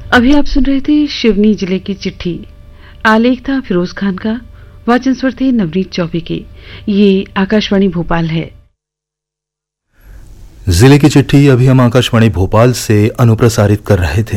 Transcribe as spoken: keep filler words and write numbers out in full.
अभी आप सुन रहे थे शिवनी जिले की चिट्ठी। आलेख था फिरोज खान का, वाचन स्वर थे नवनीत चौबे के। ये आकाशवाणी भोपाल है। जिले की चिट्ठी अभी हम आकाशवाणी भोपाल से अनुप्रसारित कर रहे थे।